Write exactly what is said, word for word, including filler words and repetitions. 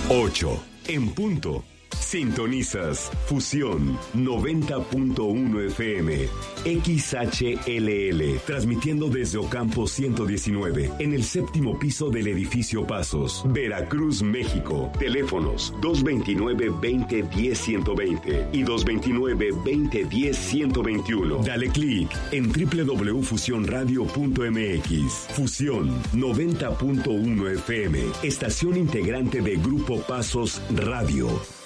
ocho en punto. Sintonizas Fusión noventa punto uno F M, X H L L, transmitiendo desde Ocampo ciento diecinueve, en el séptimo piso del edificio Pasos, Veracruz, México. Teléfonos dos veintinueve, veinte, diez, ciento veinte y dos veintinueve, veinte, diez, ciento veintiuno. Dale clic en doble u doble u doble u punto fusión radio punto m x. Fusión noventa punto uno F M, estación integrante de Grupo Pasos Radio.